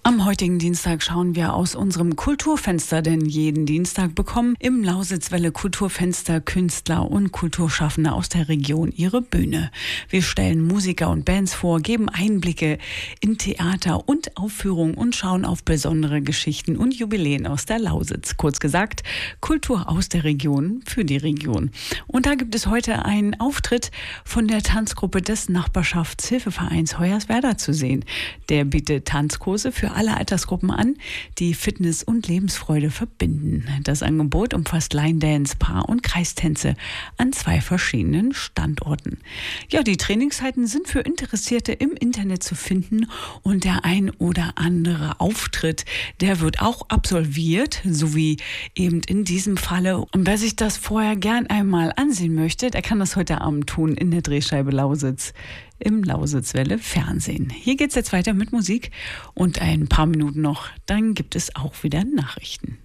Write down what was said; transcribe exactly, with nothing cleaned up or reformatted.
Am heutigen Dienstag schauen wir aus unserem Kulturfenster, denn jeden Dienstag bekommen im Lausitzwelle Kulturfenster Künstler und Kulturschaffende aus der Region ihre Bühne. Wir stellen Musiker und Bands vor, geben Einblicke in Theater und Aufführungen und schauen auf besondere Geschichten und Jubiläen aus der Lausitz. Kurz gesagt, Kultur aus der Region für die Region. Und da gibt es heute einen Auftritt von der Tanzgruppe des Nachbarschaftshilfevereins Hoyerswerda zu sehen. Der bietet Tanzkurse für alle Altersgruppen an, die Fitness und Lebensfreude verbinden. Das Angebot umfasst Line Dance, Paar- und Kreistänze an zwei verschiedenen Standorten. Ja, die Trainingszeiten sind für Interessierte im Internet zu finden und der ein oder andere Auftritt, der wird auch absolviert, so wie eben in diesem Falle. Und wer sich das vorher gern einmal ansehen möchte, der kann das heute Abend tun in der Drehscheibe Lausitz im Lausitzwelle Fernsehen. Hier geht's jetzt weiter mit Musik und ein paar Minuten noch, dann gibt es auch wieder Nachrichten.